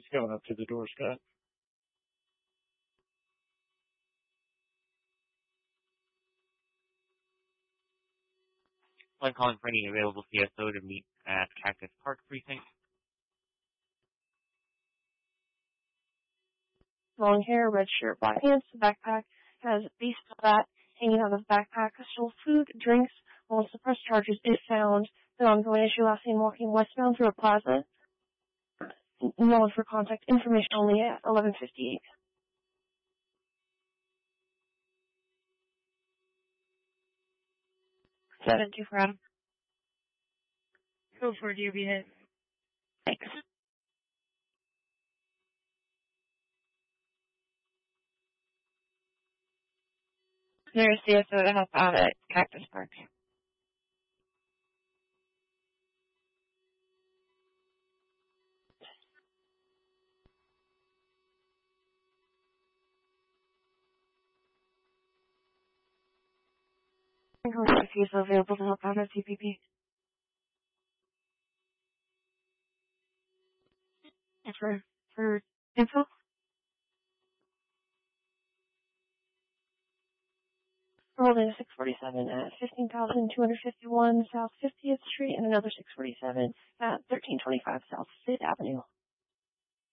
coming up to the door, Scott. I'm calling for any available CSO to meet at Cactus Park Precinct. Long hair, red shirt, black pants. The backpack has baseball bat hanging out of the backpack. Stole food, drinks. Once the press charges is found. The ongoing issue last seen walking westbound through a plaza. Known for contact information only at 11:58. 7-2 for Adam. Go for it, UV hit. Thanks. There's CSO to help out at Cactus Park. CSO available to help out at CPP. For info? Holding a 647 at 15,251 South 50th Street and another 647 at 1325 South 5th Avenue.